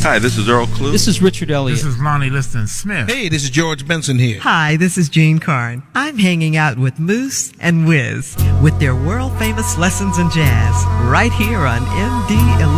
Hi, this is Earl Klugh. This is Richard Elliott. This is Lonnie Liston Smith. Hey, this is George Benson here. Hi, this is Jean Carn. I'm hanging out with Moose and Wiz with their world-famous lessons in jazz right here on MD Elite.